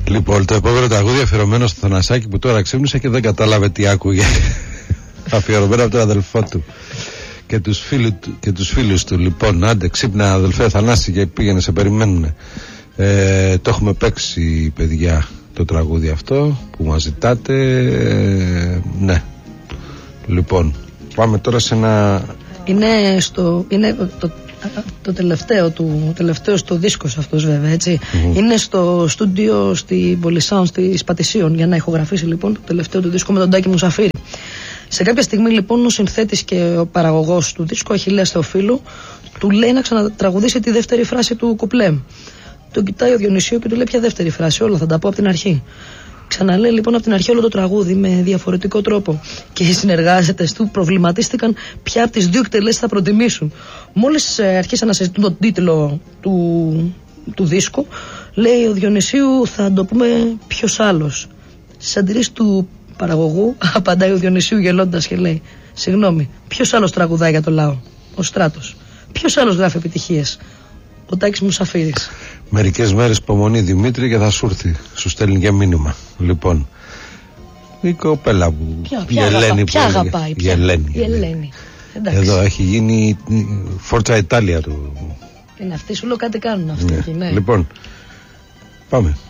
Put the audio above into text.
Λοιπόν, το επόμενο τραγούδι αφιερωμένο στο Θανασάκι που τώρα ξύπνησε και δεν κατάλαβε τι άκουγε. Αφιερωμένο από τον αδελφό του και τους φίλους του. Λοιπόν, άντε ξύπνα αδελφέ Θανάση, και πήγαινε, σε περιμένουνε. Το έχουμε παίξει, παιδιά, το τραγούδι αυτό που μας ζητάτε. Ναι. Λοιπόν, πάμε τώρα σε ένα... Είναι το τελευταίο στο δίσκος αυτός, βέβαια, έτσι. Είναι στο στούντιο στη Πολυσάουν της Πατησίων για να ηχογραφήσει, λοιπόν, το τελευταίο του δίσκο με τον Τάκη Μουσαφίρη. Σε κάποια στιγμή, λοιπόν, ο συνθέτης και ο παραγωγός του δίσκου, Αχιλλέας Θεοφίλου, του λέει να ξανατραγουδήσει τη δεύτερη φράση του κουπλέ. Τον κοιτάει ο Διονυσίου και του λέει: ποια δεύτερη φράση, όλα θα τα πω από την αρχή. Ξαναλέει λοιπόν από την αρχή όλο το τραγούδι με διαφορετικό τρόπο. Και οι συνεργάτες του προβληματίστηκαν ποια από τις δύο εκτελέσεις θα προτιμήσουν. Μόλις αρχίσαν να συζητούν τον τίτλο του δίσκου, λέει ο Διονυσίου: θα το πούμε ποιος άλλος. Στις αντιρρήσεις του παραγωγού, απαντάει ο Διονυσίου γελώντας και λέει: συγγνώμη, ποιος άλλος τραγουδάει για το λαό? Ο Στράτος. Ποιος άλλος γράφει επιτυχίες? Ο Τάκης Μουσαφίρης. Μερικές μέρες υπομονή, Δημήτρη, και θα σου έρθει. Σου στέλνει και μήνυμα. Λοιπόν, η κοπέλα που ποια αγαπάει, η Ελένη. Εδώ έχει γίνει Φόρτσα Ιτάλια του. Είναι αυτοί, σου λέω κάτι κάνουν αυτοί. Ναι. Λοιπόν, πάμε.